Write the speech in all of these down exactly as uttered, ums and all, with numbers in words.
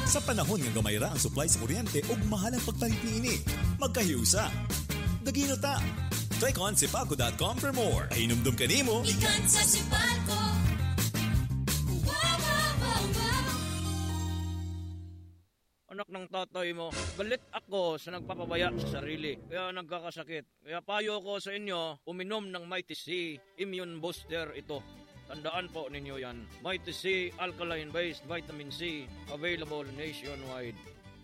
Sa panahon nga gamayra ang supply sa kuryente ug mahal ang pagpalit niini, magkahiusa. Dagino ta. Click on sipalco dot com for more. Hinumdum kanimo. Ikan sa Sipalco. Wow, wow, wow, wow. Anak ng tatay mo, galit ako sa nagpapabaya sa sarili. Kaya nagkakasakit. Kaya payo ko sa inyo, uminom ng Mighty C Immune Booster ito. Tandaan po ninyo yan. Mighty C Alkaline-based Vitamin C. Available nationwide.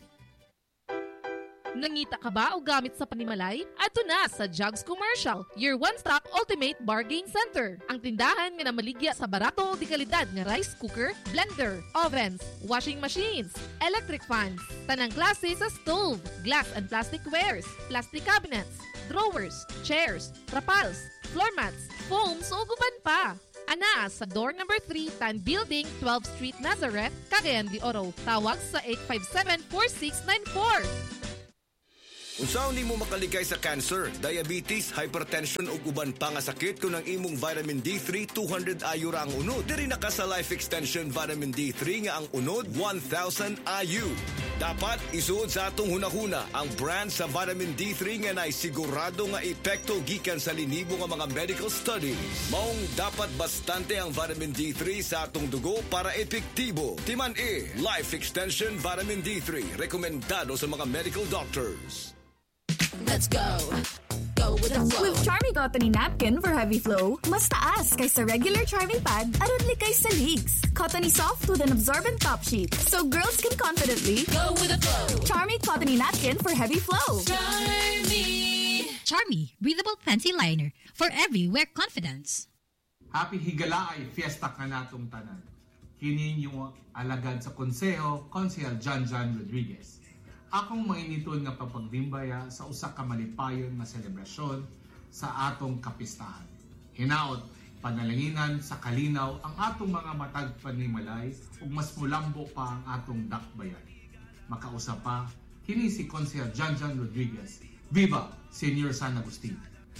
Nangita ka ba o gamit sa panimalay? Ato na sa Jugs Commercial, your one-stop ultimate bargain center. Ang tindahan nga namaligya sa barato di kalidad nga rice cooker, blender, ovens, washing machines, electric fans, tanang klase sa stove, glass and plastic wares, plastic cabinets, drawers, chairs, trapals, floor mats, foams o guban pa. Ana sa door number three, Tan Building, twelfth Street, Nazareth, Cagayan de Oro. Tawag sa eight five seven, four six nine four. Unsa ni mo makaligay sa cancer, diabetes, hypertension ug uban pa nga sakit kung ang imong vitamin D three two hundred I U ra ang unod. Diri na ka sa Life Extension Vitamin D three nga ang unod one thousand I U. Dapat isuod sa atong hunahuna ang brand sa vitamin D three nga nay sigurado nga epekto gikan sa linibo nga mga medical studies. Maong dapat bastante ang vitamin D three sa atong dugo para epektibo. Timan E, Life Extension Vitamin D three, rekomendado sa mga medical doctors. Let's go. Go with the flow. With Charmy Cotton Napkin for heavy flow, mas taas kaysa regular Charmy pad aron likay sa leaks. Cottony soft with an absorbent top sheet, so girls can confidently Go with the flow. Charmy Cotton Napkin for heavy flow. Charmy. Charmy, breathable fancy liner for every wear confidence. Happy Higala ay fiesta ka natong tanan. Kini yung alagad sa konseho, Konsehal John John Rodriguez. Akong mainiton nga papagdimbaya sa usa ka malipayon nga selebrasyon sa atong kapistahan. Hinaot, panalanginan sa kalinaw ang atong mga matag panimalay ug mas mulambo pa ang atong dakbayan. Makausa pa, kini si Konsehal John John Rodriguez. Viva Senior San Agustin!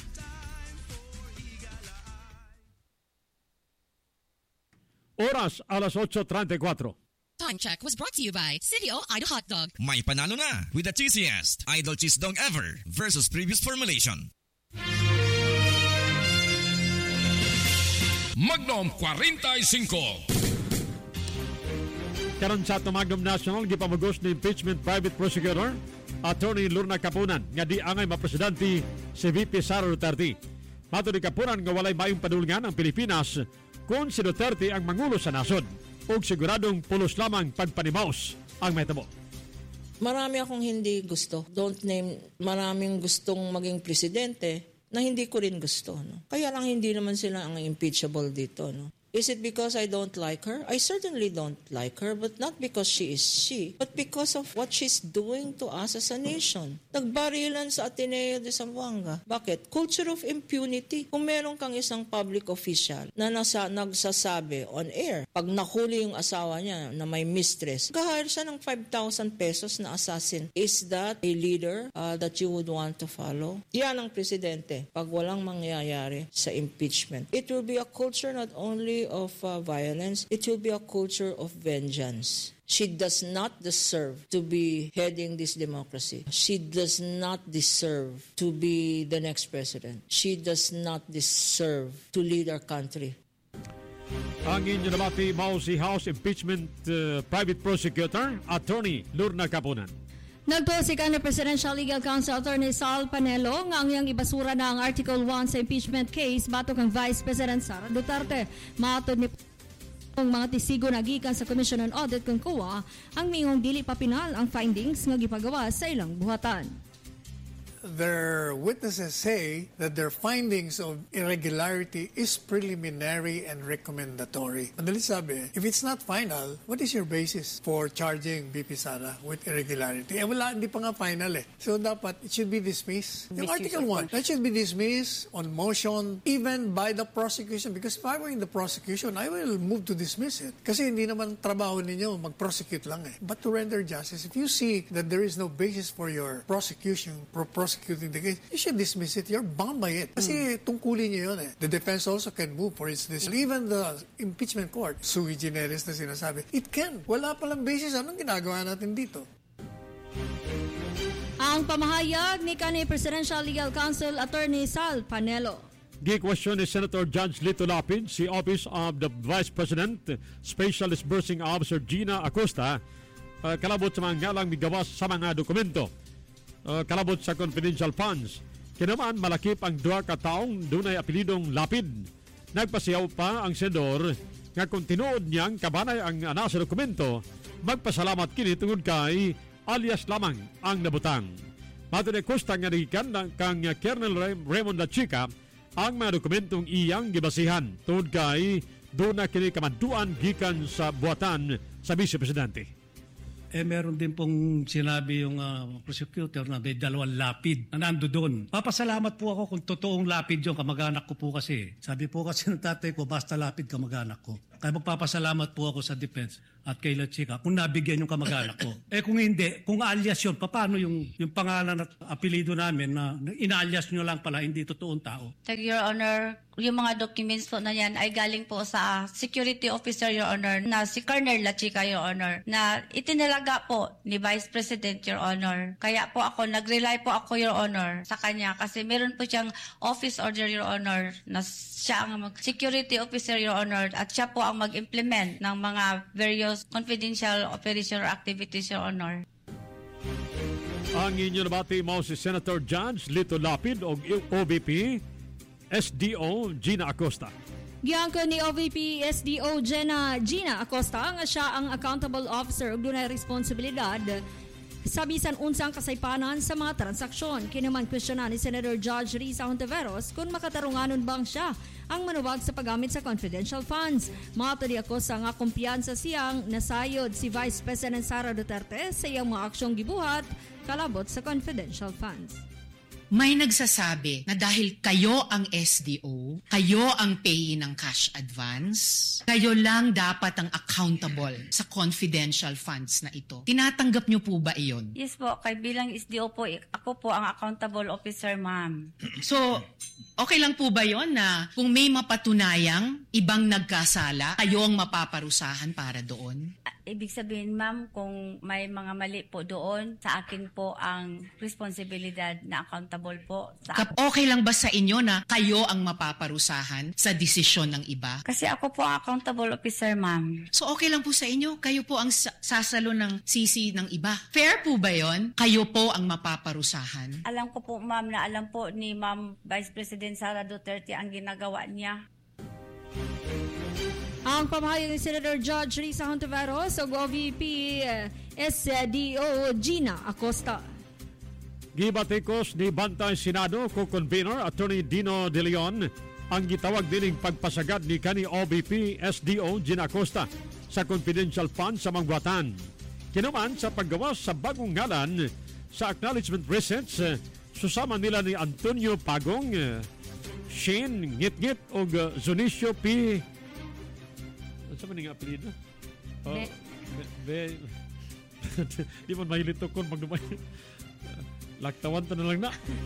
Oras alas eight thirty-four. Time check was brought to you by City O Idol Hot Dog. May panalo na with the cheesiest Idol Cheese Dog ever versus previous formulation. Magnum forty-five. Karon sa ato Magnum National gipamugos ni impeachment private prosecutor Attorney Lorna Capunan nga di angay mapresidente si V P Sara Duterte. Mato ni Capunan nga walay mayong padulngan ang Pilipinas kung si Duterte ang mangulo sa nasod ug siguradong pulos lamang pagpanimaos ang metabo. Marami akong hindi gusto. Don't name, maraming gustong maging presidente na hindi ko rin gusto. No? Kaya lang hindi naman sila ang impeachable dito. No? Is it because I don't like her? I certainly don't like her, but not because she is she, but because of what she's doing to us as a nation. Nagbarilan sa Ateneo de Zamboanga. Bakit? Culture of impunity. Kung meron kang isang public official na nasa, nagsasabi on air, pag nakuli yung asawa niya na may mistress, gahire siya ng five thousand pesos na assassin. Is that a leader uh, that you would want to follow? Yan ang presidente. Pag walang mangyayari sa impeachment, it will be a culture not only of uh, violence, it will be a culture of vengeance. She does not deserve to be heading this democracy. She does not deserve to be the next president. She does not deserve to lead our country. Ang inyo nabati mao si House Impeachment uh, Private Prosecutor Attorney Lorna Capunan. Nagtusikan ni Presidential Legal Counsel Attorney Sal Panelo nga ang iyang ibasura na ang Article one sa impeachment case batok ang Vice President Sara Duterte. Maatod ni ang mga tisigo na gikan sa Commission on Audit kung C O A ang miingong dili pa pinal ang findings nga gipagawa sa ilang buhatan. Their witnesses say that their findings of irregularity is preliminary and recommendatory. Madali sabi, if it's not final, what is your basis for charging V P Sara with irregularity? Eh wala, hindi pa nga final eh. So dapat, it should be dismissed. Yung Article one, that should be dismissed on motion even by the prosecution. Because if I were in the prosecution, I will move to dismiss it. Kasi hindi naman trabaho ninyo mag-prosecute lang eh. But to render justice, if you see that there is no basis for your prosecution, pro prosecution prosecuting the case, you should dismiss it. You're bound by it. Kasi tungkulin niyo yun eh. The defense also can move for its dismissal. Even the impeachment court, sui generis na sinasabi, it can. Wala palang basis. Anong ginagawa natin dito? Ang pamahayag ni kanhi Presidential Legal Counsel Attorney Sal Panelo. Gi-question ni Senator Judge Lito Lapid si Office of the Vice President Special Disbursing Officer Gina Acosta uh, kalabot sa mga ngalang migawas sa mga dokumento uh, kalabot sa confidential funds. Kinaman malakip ang duha ka taong dunay apelidong Lapid. Nagpasiyaw pa ang senador nga kung tinuod niyang kabanay ang ana sa dokumento, magpasalamat kini tungod kay alias lamang ang nabutang. Mato ni Acosta nga nagikan kang Colonel Raymond La Chica ang mga dokumentong iyang gibasihan tungod kay doon na kini kamanduan gikan sa buhatan sa Vice Presidente. Eh meron din pong sinabi yung uh, prosecutor na may dalawang lapid na nando doon. Papasalamat po ako kung totoong lapid yung kamag-anak ko po kasi. Sabi po kasi ng tatay ko, basta lapid kamag-anak ko. Kaya magpapasalamat po ako sa defense at kay La Chica kung nabigyan yung kamag-anak ko. Eh kung hindi, kung alias yun, paano yung, yung pangalan at apelido namin na inalias nyo lang pala, hindi totoong tao? Your Honor, yung mga documents po na yan ay galing po sa security officer, Your Honor, na si Colonel La Chica, Your Honor, na itinalaga po ni Vice President, Your Honor. Kaya po ako, nag-rely po ako, Your Honor, sa kanya kasi meron po siyang office order, Your Honor, na siya ang security officer, Your Honor, at siya po ang mag-implement ng mga various confidential operation or activities, Your Honor. Ang inyo nabati mo si Senator Judge Lito Lapid o O V P S D O Gina Acosta. Giangko ni O V P S D O Gina, Gina Acosta nga siya ang accountable officer ug dunay responsibilidad sa bisan unsang kasaypanan sa mga transaksyon. Kinaman kwestiyonan ni Senator Judge Risa Hontiveros kung makatarunganon bang siya ang manuwag sa paggamit sa confidential funds. Mato di ako sa nga kumpiyansa siyang nasayod si Vice President Sara Duterte sa iyang mga aksyong gibuhat kalabot sa confidential funds. May nagsasabi na dahil kayo ang S D O, kayo ang payee ng cash advance, kayo lang dapat ang accountable sa confidential funds na ito. Tinatanggap niyo po ba iyon? Yes po, kay bilang S D O po, ako po ang accountable officer, ma'am. So, okay lang po ba yon na kung may mapatunayang ibang nagkasala, kayo ang mapaparusahan para doon? Ibig sabihin, ma'am, kung may mga mali po doon, sa akin po ang responsibilidad na accountable po. Sa Kap okay lang ba sa inyo na kayo ang mapaparusahan sa desisyon ng iba? Kasi ako po ang accountable officer, ma'am. So okay lang po sa inyo? Kayo po ang sasalo ng sisi ng iba? Fair po ba yon? Kayo po ang mapaparusahan? Alam ko po, ma'am, na alam po ni Ma'am Vice President Sara Duterte ang ginagawa niya. Ang pamahayag ni Senator Judge Risa Hontiveros o O V P S D O Gina Acosta. Gibatikos ni Bantay Senado co-convener Attorney Dino De Leon ang gitawag dining pagpasagad ni kani O V P S D O Gina Acosta sa confidential fund sa Mangbuatan. Kinuman sa paggawas sa bagong ngalan sa acknowledgement receipts, susama nila ni Antonio Pagong, Shane Ngitngit o Zonicio P. Ano ba nga apelido? Oh, be. Be. be. Di mo mahilito ko magdumay. Laktawan to na lang na.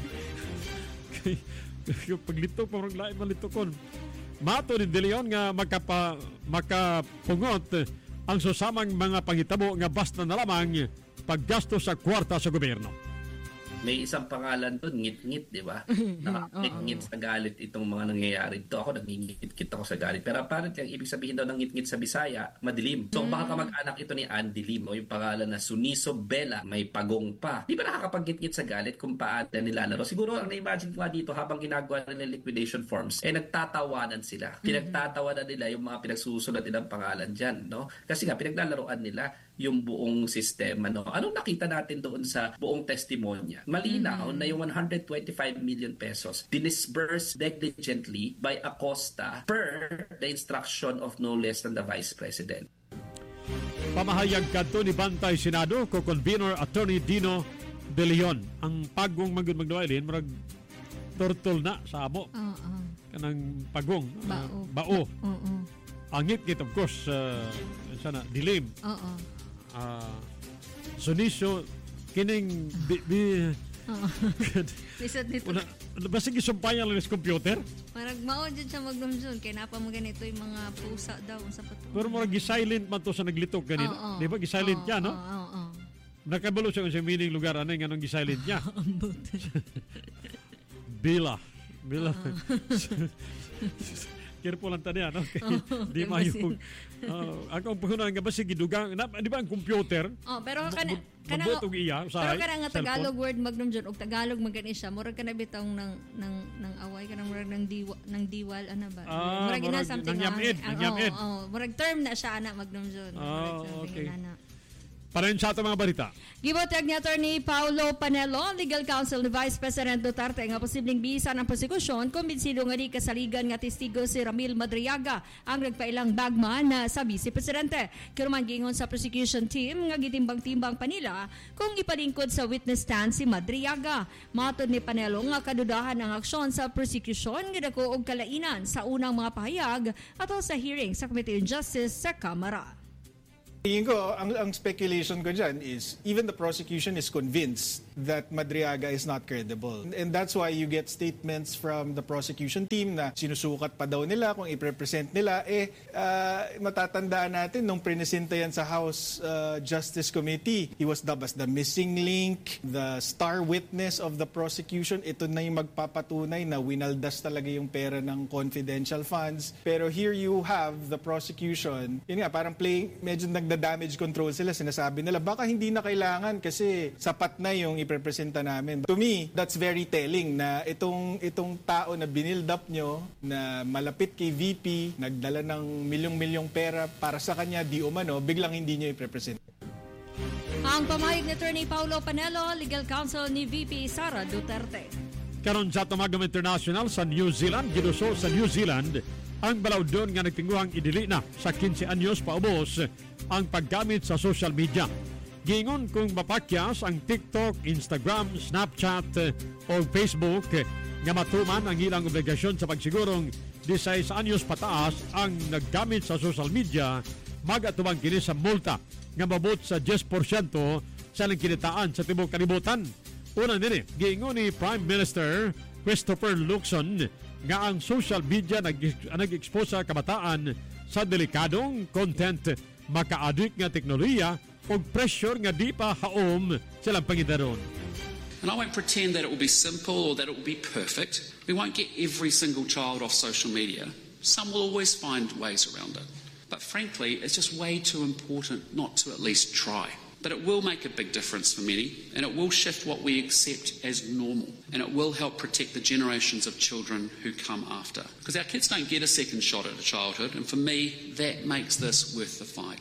Paglito pa rin lain malito ko. Mato ni De Leon nga makapa, makapungot ang susamang mga pangitabo nga basta na lamang paggasto sa kwarta sa gobyerno. May isang pangalan doon, ngit-ngit, di ba? Nakakit-ngit sa galit itong mga nangyayari dito. Ako, nangingit-ngit ako sa galit. Pero apparently, ang ibig sabihin daw ng ngit-ngit sa Bisaya, madilim. So, baka kamag-anak ito ni Andy Lim o yung pangalan na Suniso Bella, may pagong pa. Di ba nakakapag-ngit-ngit sa galit kung paano nilalaro? Siguro, ang na-imagine ko nga dito, habang ginagawa nila liquidation forms, eh nagtatawanan sila. Pinagtatawanan nila yung mga pinagsusulat nilang pangalan dyan, no? Kasi nga, pinaglalaroan nila yung buong sistema, no? Anong nakita natin doon sa buong testimonya? Malinaw mm-hmm. na yung one hundred twenty-five million pesos dinisbursed negligently by Acosta per the instruction of no less than the Vice President. Pamahayag kadto ni Bantay Senado co-convener Attorney Dino De Leon. Ang pagong magud magduailin murag turtle na sa amo. Uh-uh. Kanang pagong uh, bao. Uh-uh. Ang ngit of course uh, sana dilim. Oo. Uh, Uh, Suniso kining bi, bi, Oo. Lisod nito. Una, basta gisumpayan lang sa computer. Marag mao dyan siya magnumzon. Kaya napa mo ganito yung mga pusa daw sa pato. Pero marag gi-silent man to sa naglitok ganito. Oo. Di ba? Gi-silent Oo, niya, no? Oo, oo. Nakabalo siya kung sa meaning lugar. Ano yung anong gi-silent niya? Bila. Bila. Careful lang taniya, no? Oh, di mayong. Uh, ako ang puhunan nga ba si gidugang, na, di ba ang computer? Oh, pero kana kana magbutog iya, usahay, pero kana nga Tagalog word magnum John og Tagalog magani siya. Murag kana bitong ng ng ng away kana murag ng diwa ng diwal ana ba? Ah, murag ina something nangyamid, nangyamid. Oh, oh, murag term na siya ana magnum John. Oh, okay. Para yun sa ato mga balita. Gibotag ni Attorney Paulo Panelo, Legal Counsel ni Vice President Duterte nga posibleng bisa ng prosekusyon, kumbinsido nga di kasaligan nga testigo si Ramil Madriaga ang nagpailang bagman na sa Vice Presidente. Kiruman gingon sa prosecution team nga gitimbang-timbang pa nila kung ipalingkod sa witness stand si Madriaga. Matod ni Panelo nga kadudahan ang aksyon sa prosecution nga dako og kalainan sa unang mga pahayag ato sa hearing sa Committee on Justice sa Kamara. Tingin ko, ang, ang speculation ko dyan is even the prosecution is convinced that Madriaga is not credible. And that's why you get statements from the prosecution team na sinusukat pa daw nila kung i-represent nila. Eh, uh, matatandaan natin nung prinesenta yan sa House uh, Justice Committee, he was dubbed as the missing link, the star witness of the prosecution. Ito na yung magpapatunay na winaldas talaga yung pera ng confidential funds. Pero here you have the prosecution, yun nga, parang playing, medyo nagda-damage control sila. Sinasabi nila, baka hindi na kailangan kasi sapat na yung iprepresenta namin. To me, that's very telling na itong itong tao na binild up nyo, na malapit kay V P, nagdala ng milyong-milyong pera para sa kanya, di umano, biglang hindi nyo iprepresenta. Ang pamayag ni Attorney Paulo Panelo, Legal Counsel ni V P Sara Duterte. Karon sa Tumagdom International sa New Zealand, giduso sa New Zealand, ang balaw doon nga nagtinguhang idili na sa fifteen anyos paubos ang paggamit sa social media. Gingon kung mapakyas ang TikTok, Instagram, Snapchat o Facebook nga matuman ang ilang obligasyon sa pagsigurong sixteen anyos pataas ang naggamit sa social media, mag-atubang kini sa multa nga mabot sa ten percent sa lang kinitaan sa tibok kalibutan. Unang nini, giingon ni Prime Minister Christopher Luxon nga ang social media nag- nag-expose sa kabataan sa delikadong content, maka-addict nga teknolohiya o pressure nga di pa haom silang pangidaron. And I won't pretend that it will be simple or that it will be perfect. We won't get every single child off social media. Some will always find ways around it. But frankly, it's just way too important not to at least try. But it will make a big difference for many, and it will shift what we accept as normal, and it will help protect the generations of children who come after. Because our kids don't get a second shot at a childhood, and for me, that makes this worth the fight.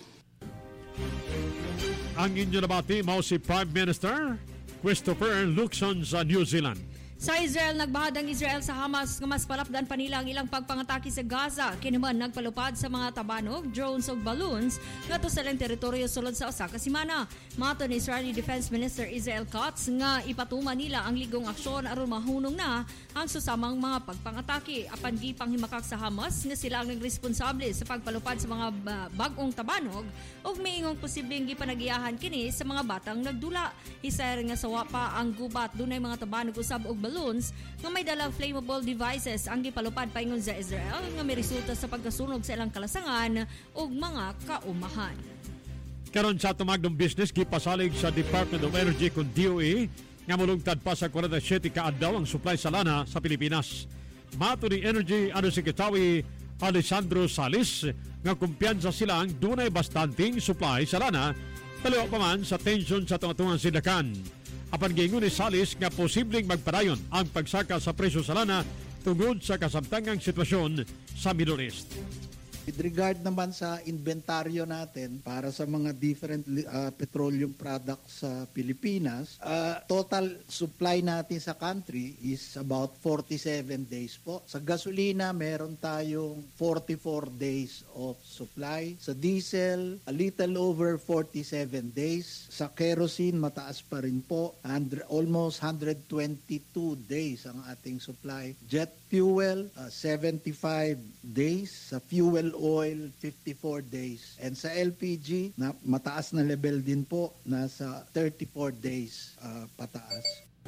Ang inyo nabati mao si Prime Minister Christopher Luxon sa New Zealand. Sa Israel, nagbahad ang Israel sa Hamas nga mas palapdan pa nila ang ilang pagpangatake sa Gaza. Kinuman nagpalupad sa mga tabanog, drones o balloons ngadto sa ilang teritoryo sulod sa usa ka semana. Mato ni Israeli Defense Minister Israel Katz nga ipatuman nila ang ligong aksyon aron mahunong na ang susamang mga pagpangatake. Apan gipang himakak sa Hamas nga sila ang nagresponsable sa pagpalupad sa mga bag-ong tabanog ug miingong posibleng gipanagiyahan kini sa mga batang nagdula. Hisayar nga sawa pa ang gubat dunay mga tabanog usab og balloons nga may dalang flammable devices ang gipalupad paingon sa Israel nga may resulta sa pagkasunog sa ilang kalasangan ug mga kaumahan. Karon sa tumagdong business, gipasalig sa Department of Energy kung D O E nga mulungtad pa sa forty-seven ka adlaw ang supply sa lana sa Pilipinas. Mato ni Energy Undersecretary Alessandro Salis nga kumpiyansa sila ang dunay bastanting supply sa lana taliwa pa man sa tension sa tunga-tungang sidakan. Apan gingon ni Salis nga posibleng magpadayon ang pagsaka sa presyo sa lana tungod sa kasamtangang sitwasyon sa Middle East. With regard naman sa inventaryo natin para sa mga different uh, petroleum products sa Pilipinas, uh, total supply natin sa country is about forty-seven days po. Sa gasolina, meron tayong forty-four days of supply. Sa diesel, a little over forty-seven days. Sa kerosene, mataas pa rin po. Almost one hundred twenty-two days ang ating supply. Jet fuel, uh, seventy-five days. Sa fuel oil, fifty-four days. And sa L P G, na mataas na level din po, nasa thirty-four days uh, pataas.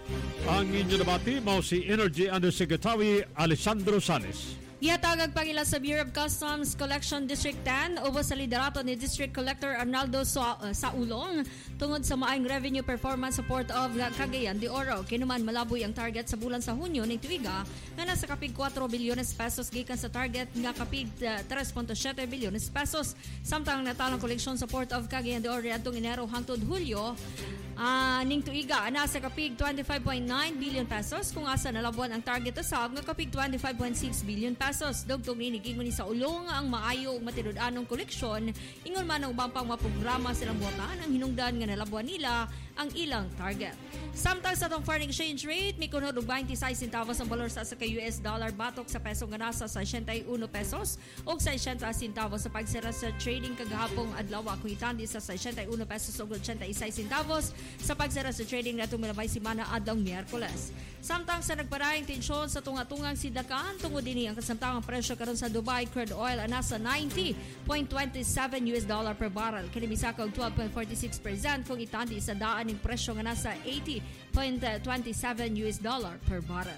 Ang inyo nabati mao si Energy Undersecretary Alessandro Sales. Ihatagag pangila sa Bureau of Customs Collection District ten ubos sa liderato ni District Collector Arnaldo Sa- uh, Saulong tungod sa maayong revenue performance support of Cagayan de Oro. Kinuman malaboy ang target sa bulan sa Hunyo ning tuiga nga nasa kapig four bilyones pesos gikan sa target nga kapig uh, three point seven bilyones pesos. Samtang natalong collection support of Cagayan de Oro adtong Enero hangtod Hulyo Uh, ning tuiga nasa kapig twenty-five point nine billion pesos kung asa nalabuan ang target usab nga kapig twenty-five point six billion pesos. Dugtong ni giingon ni sa ulong ang maayo ug matinud-anong koleksyon ingon man ang ubang pang maprograma silang buhatan ang hinungdan nga nalabuan nila ang ilang target. Samtang sa tong foreign exchange rate mikunod og twenty-six centavos ang balor sa ka U S dollar batok sa peso nga nasa sixty-one pesos ug sixty centavos sa pagsara sa trading kagahapong adlaw kung itandi sa sixty-one pesos ug eighty-six centavos sa pagsara sa trading natong milabay simana adlong Miyerkules. Samtang sa nagparayang tensyon sa tunga-tungang sidlakan tungod dinhi ang kasamtangang presyo karon sa Dubai crude oil nasa ninety point two seven U S dollar per barrel kini misaka og twelve point four six percent kung itandi sa daan ning presyo nga nasa eighty point two seven U S dollar per barrel.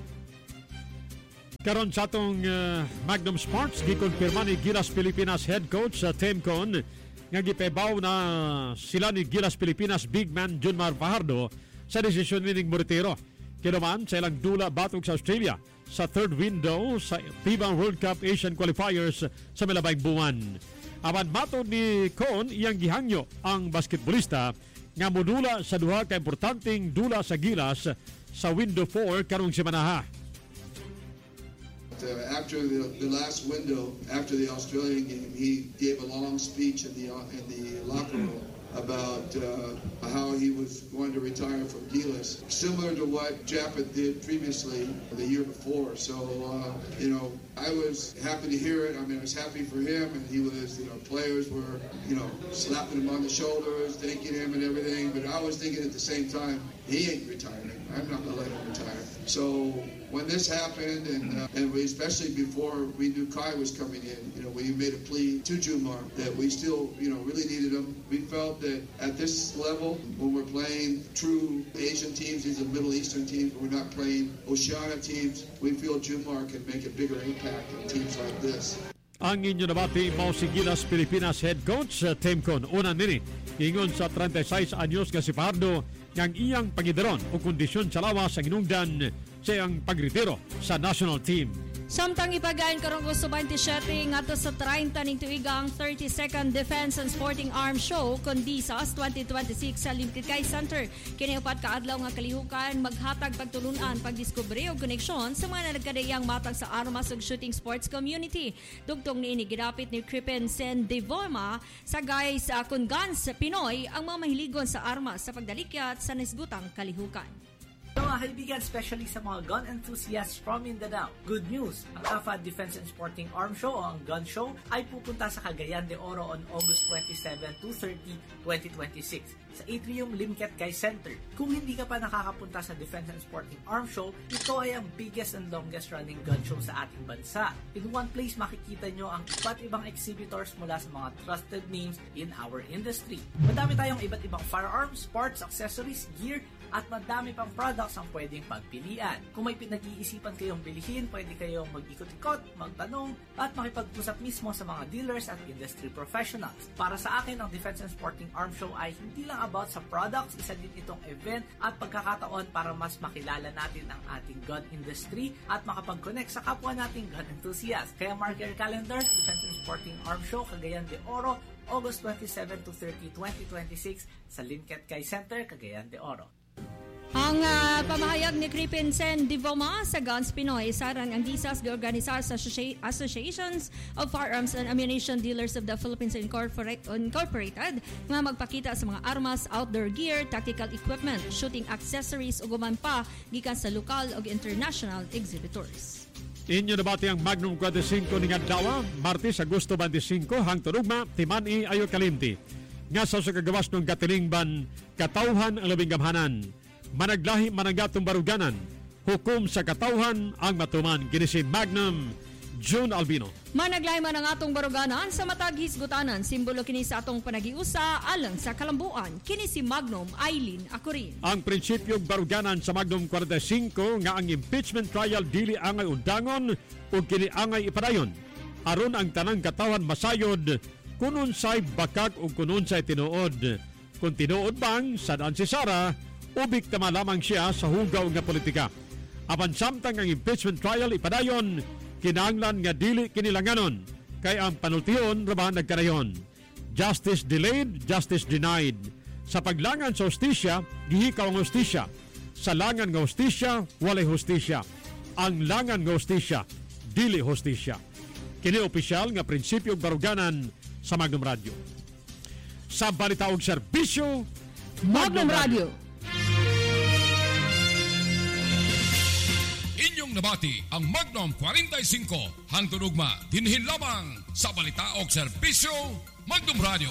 Karon sa atong uh, Magnum Sports gikonfirma ni Gilas Pilipinas head coach sa Temcon nga gipebaw na sila ni Gilas Pilipinas big man Junmar Fajardo sa desisyon ning Moritero. Kinuman sa ilang dula batok sa Australia sa third window sa FIBA World Cup Asian Qualifiers sa milabayng buwan. Aman matod ni Con iyang gihangyo ang basketballista nga modula sa duha ka importanteng dula sa Gilas sa window four karong semana. Uh, after the, the last window, after the Australian game, he gave a long speech in the in the locker room about uh, how he was going to retire from Gilas, similar to what Japeth did previously the year before. So, uh, you know, I was happy to hear it. I mean, I was happy for him, and he was, you know, players were, you know, slapping him on the shoulders, thanking him and everything. But I was thinking at the same time, he ain't retiring. I'm not going to let him retire. So when this happened, and uh, and we, especially before we knew Kai was coming in, you know, we made a plea to Jumar that we still, you know, really needed him. We felt that at this level, when we're playing true Asian teams, these are Middle Eastern teams, we're not playing Oceania teams, we feel Jumar can make a bigger impact on teams like this. Ang inyo nabati mao si Gilas Pilipinas head coach sa Temcon. Una nini, ingon sa thirty-six anyos nga si Fajardo ngang iyang pangidaron o kondisyon sa lawas ang inungdan sa iyang pagretiro sa national team. Samtang ipagayon karong Agosto twenty-seven ngadto sa thirty ning tuiga ang thirty-second Defense and Sporting Arms Show kundi sa twenty twenty-six sa Limkikay Center. Kini upat ka adlaw nga kalihukan maghatag pagtulunan, pagdiskubre ug koneksyon sa mga nagkadayang matang sa armas ug shooting sports community. Dugtong niini gidapit ni Crippen Sen Devoma sa guys uh, kun Guns Pinoy ang mga mahiligon sa armas sa pagdalikyat sa nisgutang kalihukan. Mga kaibigan, especially sa mga gun enthusiasts from Mindanao. Good news! Ang A F A D Defense and Sporting Arms Show o ang Gun Show ay pupunta sa Cagayan de Oro on August twenty-seven to thirty, twenty twenty-six sa Atrium Limket Kai Center. Kung hindi ka pa nakakapunta sa Defense and Sporting Arms Show, ito ay ang biggest and longest running gun show sa ating bansa. In one place, makikita nyo ang iba't ibang exhibitors mula sa mga trusted names in our industry. Madami tayong iba't ibang firearms, parts, accessories, gear, at madami pang products ang pwedeng pagpilian. Kung may pinag-iisipan kayong bilihin, pwede kayong mag-ikot-ikot, magtanong, at makipag-usap mismo sa mga dealers at industry professionals. Para sa akin, ang Defense and Sporting Arms Show ay hindi lang about sa products, isa din itong event at pagkakataon para mas makilala natin ang ating gun industry at makapag-connect sa kapwa nating gun enthusiasts. Kaya mark your calendars, Defense and Sporting Arms Show, Cagayan de Oro, August twenty-seven to thirty, twenty twenty-six sa Limket Kai Center, Cagayan de Oro. Ang uh, pamahayag ni Crippen Sen Devoma sa Guns Pinoy, sarang ang D S A S giorganisar sa Associ- Associations of Firearms and Ammunition Dealers of the Philippines Incorporate- Incorporated nga magpakita sa mga armas, outdoor gear, tactical equipment, shooting accessories ug uban pa gikan sa lokal ug international exhibitors. Inyo nabati ang Magnum twenty-five ni Adlaw, Martes, Agosto twenty-five, hangtod ugma, Timani ayo kalimti. Nga sa kagawas ng katilingban, katawhan ang labing gamhanan. Managlahi managatong baruganan, hukom sa katawhan ang matuman. Kini si Magnum June Albino. Managlay man ang atong baruganan sa matag hisgutanan, simbolo kini sa atong panagiusa alang sa kalambuan. Kini si Magnum Eileen Acurin. Ang prinsipyong baruganan sa Magnum forty-five nga ang impeachment trial dili angay undangon o kini angay ipadayon. Aron ang tanang katawan masayod kung unsay bakag o kung unsay tinuod. Kung tinuod bang sadaan si Sara, ubik tama lamang siya sa hugaw nga politika. Apan samtang ang impeachment trial ipadayon, kinahanglan nga dili kinilanganon kay ang panultiyon rabahan nagkarayon. Justice delayed, justice denied. Sa paglangan sa hustisya, gihikaw ang hustisya. Sa langan nga hustisya, walay hustisya. Ang langan nga hustisya, dili hustisya. Kini opisyal nga prinsipyong baruganan sa Magnum Radio. Sa balita og serbisyo, Magnum Radio. Inyong nabati ang Magnum forty-five hangtod ugma dinhin lamang sa balita og serbisyo Magnum Radio.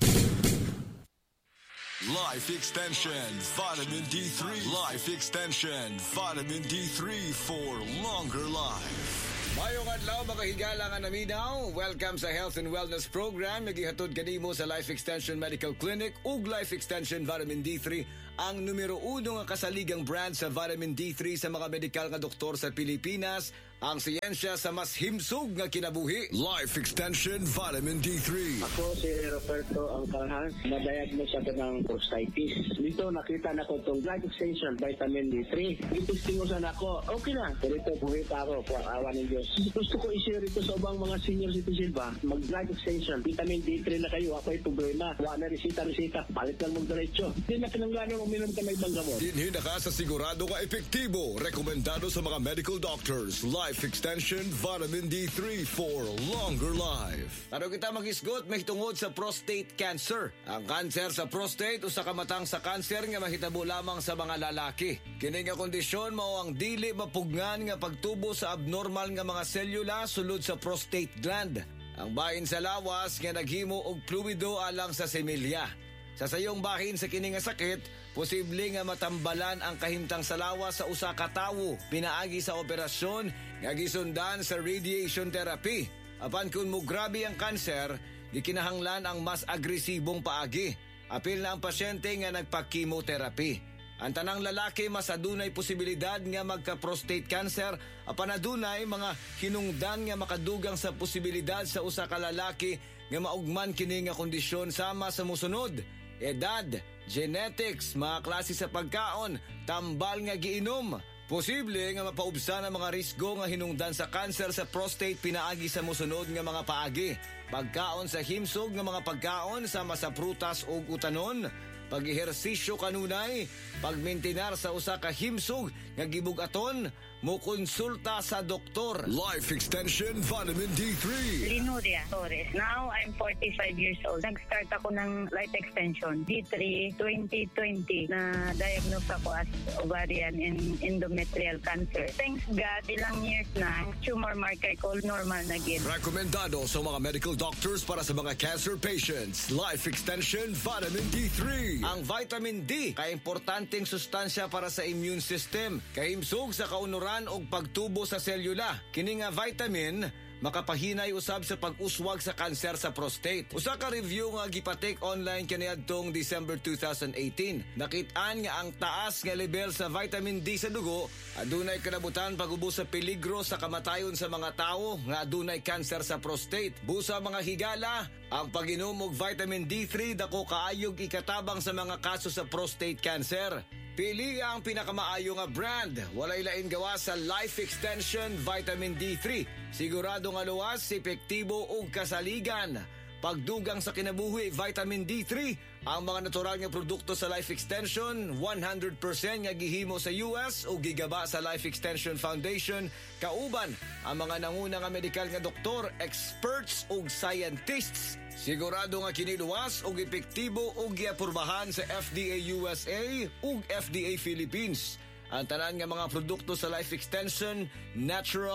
Life Extension Vitamin D three. Life Extension Vitamin D three for longer life. Mayong adlaw mga higala nga naminaw. Welcome sa Health and Wellness Program. Nagihatod kanimo sa Life Extension Medical Clinic ug Life Extension Vitamin D three, ang numero uno nga kasaligang brand sa vitamin D three sa mga medikal nga doktor sa Pilipinas. Ang siyensya sa mas himsog nga kinabuhi. Life Extension Vitamin D three. Ako si Roberto Angkalhan, na-diagnose ako ng prostatitis. Dito nakita na ko itong Life Extension Vitamin D three. Itistingusan ako, okay na. Pero ito, buhay pa ako, for awa ng Diyos. Gusto ko i-share ito sa ubang mga senior citizen ba? Mag-Life Extension, Vitamin D three na kayo. Ako ay problema. Wala na resita-resita, palit lang mag-diretso. Hindi na pinanggano uminom ka na ibang gamot. Dinhin na ka sa sigurado ka epektibo. Rekomendado sa mga medical doctors. Life Extension Vitamin D three for longer life. Taro kita mag-isgot mahitungod sa prostate cancer. Ang cancer sa prostate usa ka matang sa cancer nga mahitabo lamang sa mga lalaki. Kini nga kondisyon mao ang dili mapugnan nga pagtubo sa abnormal nga mga selula sulod sa prostate gland. Ang bahin sa lawas nga naghimo og fluido alang sa semilya. Sa sayong bahin sa kini nga sakit, posible nga matambalan ang kahimtang sa lawas sa usa ka tawo pinaagi sa operasyon nga gisundan sa radiation therapy. Apan kung mo grabe ang kanser, gikinahanglan ang mas agresibong paagi. Apil na ang pasyente nga nagpa-chemotherapy. Ang tanang lalaki mas adunay posibilidad nga magka-prostate cancer, apan adunay mga hinungdan nga makadugang sa posibilidad sa usa ka lalaki nga maugman kini nga kondisyon sama sa musunod: edad, genetics, mga klase sa pagkaon, tambal nga giinom. Posible nga mapaubsan ang mga risgo nga hinungdan sa cancer sa prostate pinaagi sa musunod nga mga paagi: pagkaon sa himsog nga mga pagkaon sama sa prutas o utanon, pag-ehersisyo kanunay, pagmintinar sa usa ka himsog nga gibugaton, mo konsulta sa doktor. Life Extension Vitamin D three. Linuria Torres. Now, I'm forty-five years old. Nag-start ako ng Life Extension D three twenty twenty na diagnose ako as ovarian and endometrial cancer. Thanks God, ilang years na, tumor marker ko normal na gid. Rekomendado sa mga medical doctors para sa mga cancer patients. Life Extension Vitamin D three. Ang vitamin D, kaimportanteng sustansya para sa immune system. Kahimsog sa kaunuran o pagtubo sa selula. Kini nga vitamin makapahinay usab sa pag-uswag sa kanser sa prostate. Usa ka review nga gipatek online kaniadtong December twenty eighteen. Nakit-an nga ang taas nga level sa vitamin D sa dugo adunay kalabutan pag-ubos sa peligro sa kamatayon sa mga tawo nga adunay kanser sa prostate. Busa mga higala, ang pag-inom og vitamin D three dako kaayog ikatabang sa mga kaso sa prostate cancer. Pili ang pinakamaayo nga brand. Walay lain gawa sa Life Extension Vitamin D three. Sigurado nga luwas, epektibo ug kasaligan. Pagdugang sa kinabuhi, Vitamin D three, ang mga natural nga produkto sa Life Extension, one hundred percent nga gihimo sa U S o gigaba sa Life Extension Foundation, kauban ang mga nanguna nga medikal nga doktor, experts ug scientists. Sigurado nga kiniluwas ug epektibo ug giapurbahan sa F D A U S A ug F D A Philippines. Ang tanan nga mga produkto sa Life Extension, natural,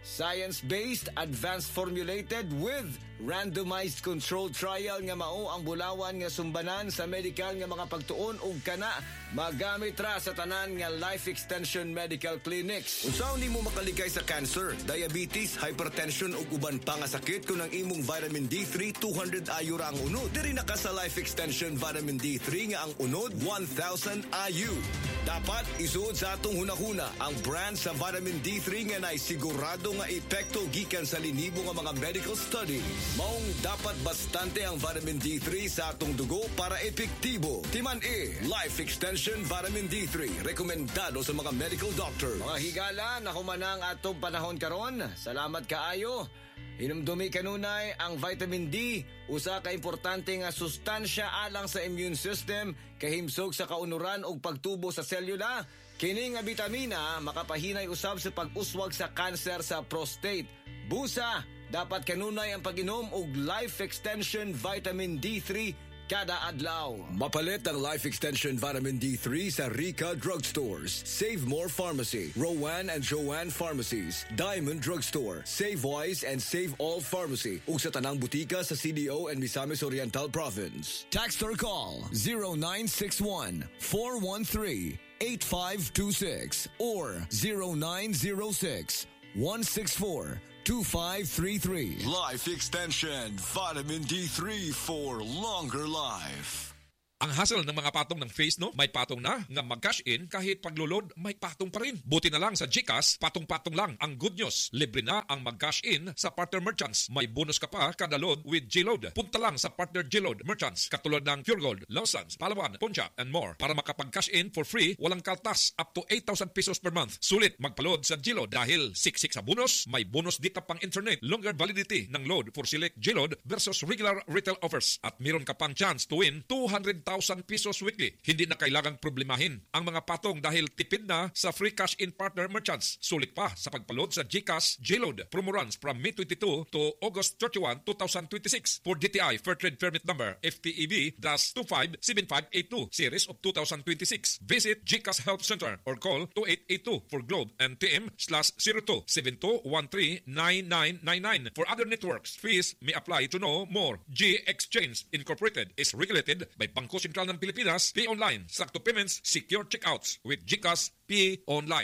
Science-based, advanced formulated with randomized controlled trial nga mao ang bulawan nga sumbanan sa medical nga mga pagtuon ug kana magamit ra sa tanan nga life extension medical clinics. Unsaon nimo makaligay sa cancer, diabetes, hypertension ug uban pa nga sakit kung ang imong vitamin D three two hundred I U ra ang unod. Diri na ka sa life extension vitamin D three nga ang unod one thousand I U. Dapat isuod sa atong hunahuna ang brand sa vitamin D three nga nay sigurado nga epekto gikan sa linibo nga mga medical studies. Maong dapat bastante ang vitamin D three sa atong dugo para epektibo. Timan E, Life Extension Vitamin D three. Rekomendado sa mga medical doctor. Mga higala, nahumanang atong panahon karon. Salamat kaayo. Hinumdumi kanunay ang vitamin D, usa ka importante nga sustansya alang sa immune system, kahimsog sa kaunuran ug pagtubo sa selula. Kini nga bitamina makapahinay usab sa pag-uswag sa kanser sa prostate. Busa, dapat kanunay ang pag-inom og Life Extension Vitamin D three kada adlaw. Mapalit ang Life Extension Vitamin D three sa Rica Drugstores, Save More Pharmacy, Rowan and Joanne Pharmacies, Diamond Drugstore, Save Wise and Save All Pharmacy ug sa tanang butika sa C D O and Misamis Oriental Province. Text or call zero nine six one, four one three, eight five two six or zero nine zero six, one six four, two five three three. Life Extension Vitamin D three for longer life. Ang hassle ng mga patong ng face, no? May patong na nga mag-cash in kahit paglulod, may patong pa rin. Buti na lang sa GCash, patong-patong lang. Ang good news, libre na ang mag-cash in sa partner merchants. May bonus ka pa kada load with G-Load. Punta lang sa partner G-Load merchants katulad ng Pure Gold, Lawsons, Palawan, Poncha, and more para makapag-cash in for free, walang kaltas, up to eight thousand pesos per month. Sulit magpa-load sa G-Load dahil siksik sa bonus, may bonus data pang internet, longer validity ng load for select G-Load versus regular retail offers. At meron ka pang chance to win two hundred thousand pesos weekly. Hindi na kailangang problemahin ang mga patong dahil tipid na sa free cash in partner merchants. Sulit pa sa pagpaload sa GCash J-Load. Promo runs from May twenty-two to August thirty-first, twenty twenty-six for D T I Fair Trade Permit Number F T E B two five seven five eight two Series of two thousand twenty-six. Visit GCash Help Center or call two eight eight two for Globe and T M slash zero two seven two one three nine nine nine nine. For other networks, fees may apply. To know more, G Exchange Incorporated is regulated by Bangko Sentral ng Pilipinas. Pay online, sakto payments, secure checkouts with GCash Pay Online.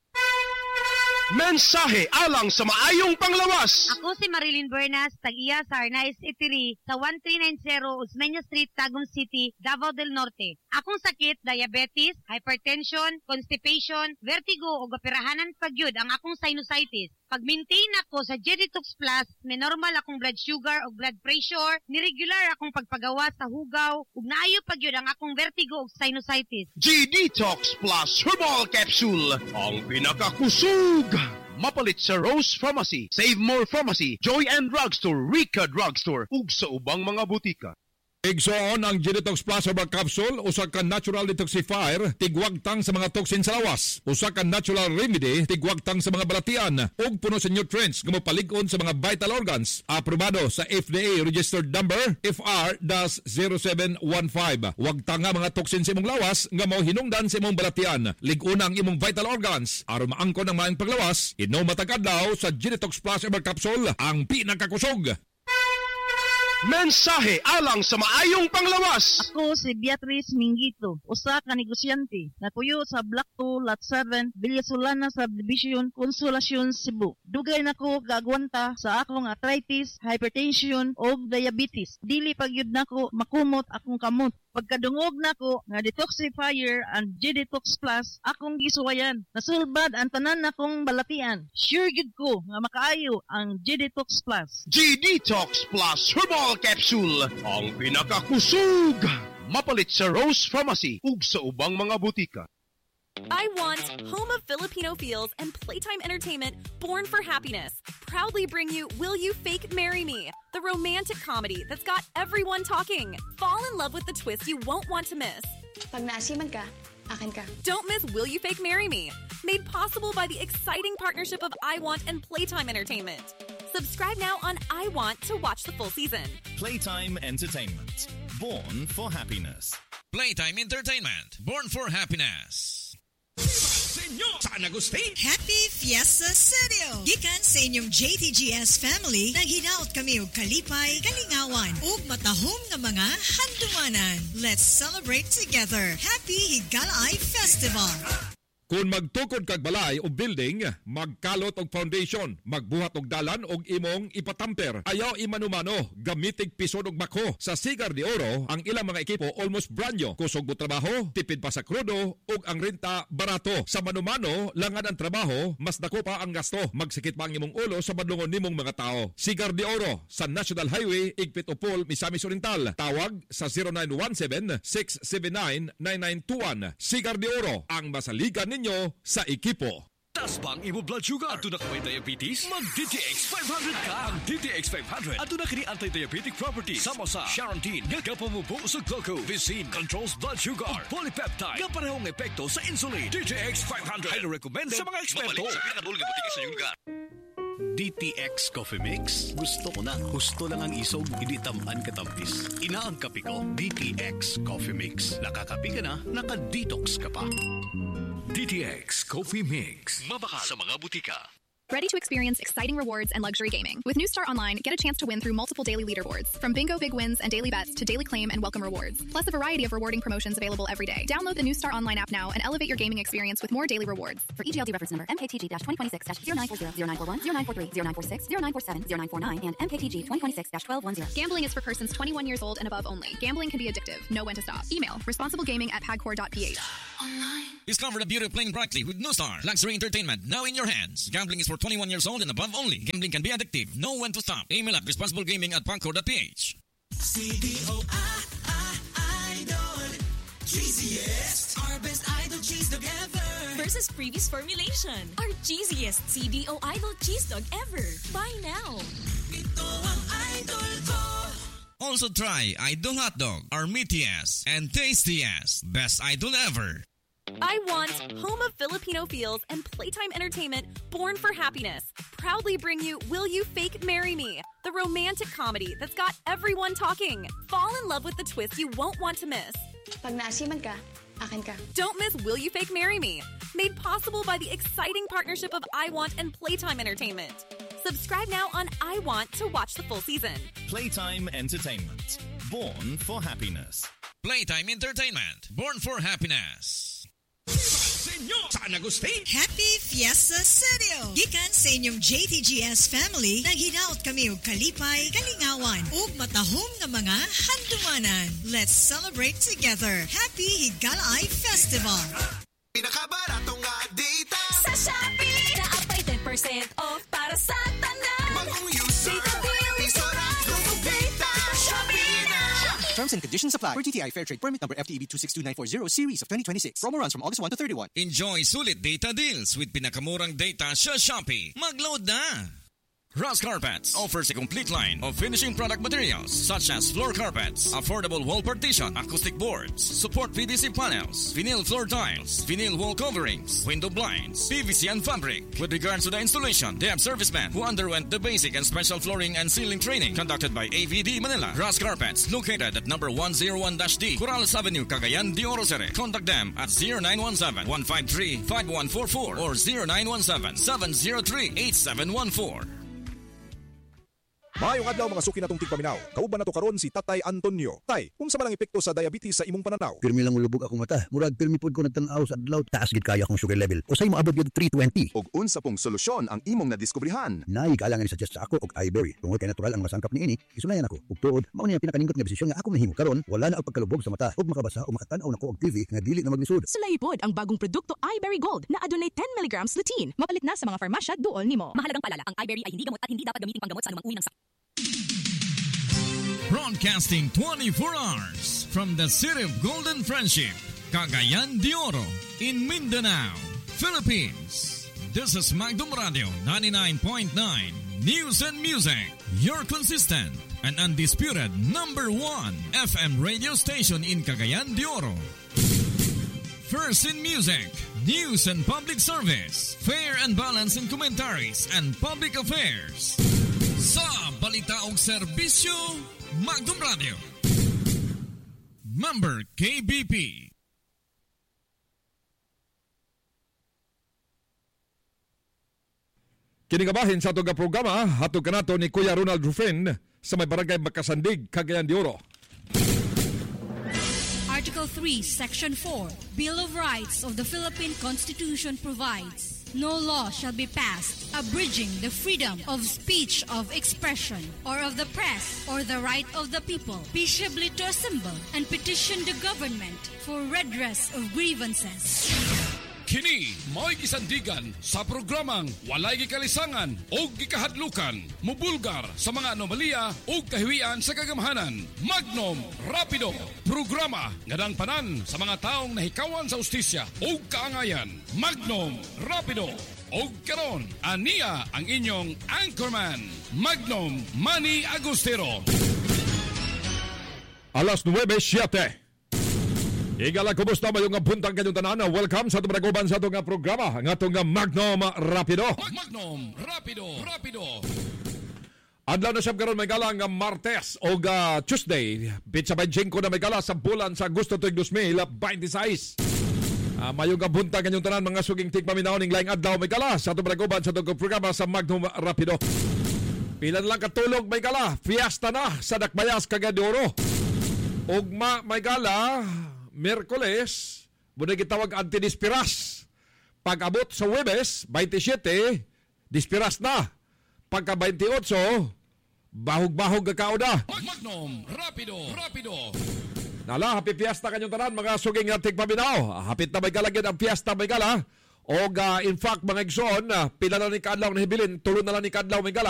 Mensahe alang sa maayong panglawas. Ako si Marilyn Buenas, tag-iya sa Arnaiz Eatery sa one three nine zero Osmeña Street, Tagum City, Davao del Norte. Akong sakit, diabetes, hypertension, constipation, vertigo o operahanan pagyud ang akong sinusitis. Pag-maintain ako sa G-Detox Plus, may normal akong blood sugar o blood pressure, ni-regular akong pagpagawa sa hugaw, ug naayo pagyud ang akong vertigo o sinusitis. G-Detox Plus Herbal Capsule, ang pinakakusog. Mapalit sa Rose Pharmacy, Save More Pharmacy, Joy and Drugstore, Rica Drugstore, ug sa ubang mga butika. Igsoon ang G-Detox Plus Herbal Capsule, usa ka natural detoxifier, tigwagtang sa mga toxin sa lawas. Usa ka natural remedy, tigwagtang sa mga balatian, ug puno sa nutrients nga mopalig-on sa mga vital organs. Aprobado sa F D A registered number F R zero seven one five. Wagtang nga mga toxin sa imong lawas nga mao hinungdan sa imong balatian. Lig-una ang imong vital organs aron maangkon ang maayong paglawas. Inom matag adlaw sa G-Detox Plus Herbal Capsule, ang pinakakusog. Mensahe alang sa maayong panglawas. Ako si Beatrice Mingito, usa ka negosyante, natuyo sa Block two, Lot seven, Villasolana Subdivision, Consolacion, Cebu. Dugay nako gagwanta sa akong arthritis, hypertension o diabetes. Dili pagyud nako makumot akong kamot. Pagkadungog nako nga detoxifier and G-Detox Plus, akong gisuwayan. Nasulbad ang tanan nakong balatian. Sure gid ko nga makaayo ang G-Detox Plus. G-Detox Plus Herbal Capsule, ang pinakakusog. Mapalit sa Rose Pharmacy ug sa ubang mga butika. I Want, home of Filipino feels and playtime entertainment born for happiness, proudly bring you Will You Fake Marry Me, the romantic comedy that's got everyone talking. Fall in love with the twist you won't want to miss. Pag naasiman ka, akin ka. Don't miss Will You Fake Marry Me, made possible by the exciting partnership of I Want and Playtime Entertainment. Subscribe now on I Want to watch the full season. Playtime Entertainment, born for happiness. Playtime Entertainment, born for happiness. Senyo San Agustin. Happy Fiesta Studio! Gikan sa inyong J T G S family, naghinaot kami og kalipay, kalingawan, ug matahom nga mga handumanan. Let's celebrate together. Happy Higalay Festival! Kung magtukod kag balay o building, magkalot og foundation, magbuhat og dalan og imong ipatamper. Ayaw imanumano, gamitig pisod og bako. Sa Cigar de Oro, ang ilang mga ekipo almost brand new. Kusog mo trabaho, tipid pa sa krudo, ug ang renta barato. Sa manumano, langad ang trabaho, mas dako pa ang gasto. Magsikit pa ang imong ulo sa badungon nimong mga tao. Cigar de Oro, sa National Highway, Igpit Upol, Misamis Oriental. Tawag sa zero nine one seven, six seven nine, nine nine two one. Cigar de Oro, ang masaligan ninyo sa ekipo. Tas bang imo blood sugar? Ato na ka may diabetes? Mag-D T X five hundred ka! Ang D T X five hundred ato na kini anti-diabetic properties. Sama sa Charantine, nga kapamupo sa glucose. Vicine controls blood sugar. O polypeptide, nga parehong epekto sa insulin. D T X five hundred. Highly recommended sa mga eksperto. Mabalik sa pinakadulog na butika sa iyong lugar. D T X Coffee Mix. Gusto ko na. Gusto lang ang isog, hindi tamaan katampis. Ina ang kape ko, D T X Coffee Mix. Nakakapi ka na, naka-detox ka pa. D T X Coffee Mix. Mabaka sa mga butika. Ready to experience exciting rewards and luxury gaming. With New Star Online, get a chance to win through multiple daily leaderboards. From bingo big wins and daily bets to daily claim and welcome rewards. Plus a variety of rewarding promotions available every day. Download the New Star Online app now and elevate your gaming experience with more daily rewards. For E G L D reference number M K T G twenty twenty-six zero nine four zero, zero nine four one, zero nine four three, zero nine four six, zero nine four seven, zero nine four nine, and M K T G twenty twenty-six twelve ten. Gambling is for persons twenty-one years old and above only. Gambling can be addictive. Know when to stop. Email responsiblegaming at pagcor dot p h. Discover the beauty of playing brightly with New Star. Luxury entertainment now in your hands. Gambling is for twenty-one years old and above only. Gambling can be addictive. Know when to stop. Email at responsiblegaming at pagcor dot p h. C D O I, I, Idol. Cheesiest. Our best idol cheese dog ever. Versus previous formulation. Our cheesiest C D O Idol cheese dog ever. Buy now. Ito ang idol ko. Also try Idol Hot Dog, our meatiest and tastiest. Best idol ever. I Want, home of Filipino feels and playtime entertainment born for happiness, proudly bring you Will You Fake Marry Me, the romantic comedy that's got everyone talking. Fall in love with the twist you won't want to miss. Pag naasiman ka, akin ka. Don't miss Will You Fake Marry Me, made possible by the exciting partnership of I Want and Playtime Entertainment. Subscribe now on I Want to watch the full season. Playtime Entertainment, born for happiness. Playtime Entertainment, born for happiness. Senyo San Agustin. Happy Fiesta Studio! Gikan sa inyong J T G S family, naghinaot kami og kalipay, kalingawan, ug matahom nga mga handumanan. Let's celebrate together. Happy Higalay Festival! Pinakabarato nga data sa Shopee! Naapay ten percent off para sa tanan. Bagong user, isorado ng data. Shopee na! Terms and conditions apply. For G T I Fair Trade Permit number F T E B two six two nine four zero series of twenty twenty-six. Promo runs from August first to thirty-first. Enjoy sulit data deals with pinakamurang data sa Shopee. Mag-load na! Ross Carpets offers a complete line of finishing product materials such as floor carpets, affordable wall partition, acoustic boards, support P V C panels, vinyl floor tiles, vinyl wall coverings, window blinds, P V C and fabric. With regards to the installation, they have servicemen who underwent the basic and special flooring and ceiling training conducted by A V D Manila. Ross Carpets, located at number one oh one D, Corrales Avenue, Cagayan de Oro City. Contact them at zero nine one seven, one five three, five one four four or zero nine one seven, seven zero three, eight seven one four. Maayong adlaw mga suki natong tigpaminaw. Kauban nato karon si Tatay Antonio. Tay, unsa man ang epekto sa diabetes sa imong pananaw? Pirmi lang ulubog akong mata. Murag pirmi pud ko nagtanaw sa adlaw, taas gid kaya akong sugar level. Usay mo abot gyud three twenty. Og unsa pong solusyon ang imong nadiskubrihan? Nay kalangan ni suggest sa ako og iBerry. Tungod kay natural ang masangkap niini, isunayan ako. Ug tuod, mao ni ang pinakaningkot nga desisyon nga ako mahimo karon, wala na og pagkalubog sa mata ug makabasa o makatan-aw nako og T V nga dili na maglisod. Sulay pod ang bagong produkto iBerry Gold na adunay ten milligrams lutein. Mapalit na sa mga farmasya duol nimo. Mahalagang paalala, ang iBerry ay hindi gamot at hindi dapat gamitin panggamot sa anumang uri ng sakit. Broadcasting twenty-four hours from the city of Golden Friendship, Cagayan de Oro, in Mindanao, Philippines. This is Magdum Radio ninety-nine point nine News and Music, your consistent and undisputed number one F M radio station in Cagayan de Oro. First in music, news and public service, fair and balanced in commentaries and public affairs. Sa balita og serbisyo, Magdum Radio. Member K B P. Kinigabahin sa itong programa, hatog ka nato ni Kuya Ronald Rufin sa may barangay Makasandig, Cagayan de Oro. Article three, Section four, Bill of Rights of the Philippine Constitution provides, no law shall be passed abridging the freedom of speech, of expression, or of the press, or the right of the people peaceably to assemble and petition the government for redress of grievances. Kini mo'y gisandigan sa programang walay gikalisangan o gikahadlukan, mubulgar sa mga anomalya o kahiwian sa kagamahanan. Magnum Rapido, programa nga panan sa mga taong nahikawan sa ustisya o kaangayan. Magnum Rapido. O karon, aniya ang inyong anchorman, Magnum Manny Agustero. Alas nuwebe siyete. Igala, kumusta mayong nga buntang kanyong tanan? Welcome sa itong panaguban sa itong programa, ang itong Magnum Rapido. Magnum Rapido, Rapido. Adlaw na siyang karon may gala nga Martes o uh, Tuesday, pitsa twenty-five na may gala sa bulan sa Agosto two thousand twenty-six. Uh, mayong nga buntang kanyong tanan, mga suging tigpaminaw ning laing adlaw may gala sa itong panaguban sa itong programa sa Magnum Rapido. Pila lang katulog may gala, fiesta na sa Dakbayas, Cagayan de Oro. Ugma may gala, Merkules, muna gitawag anti-dispiras. Pag-abot sa Huwebes, twenty-seven, dispiras na. Pagka twenty-eight, bahog-bahog kakao na. Magnum, rapido, rapido. Nala, happy fiesta kanyong tanan, mga suging ating paminaw. Hapit na may galagin ang fiesta may gala. O uh, in fact, mga igsoon, uh, pila na ni Kadlaw na hibilin, tulo na lang ni Kadlaw may gala.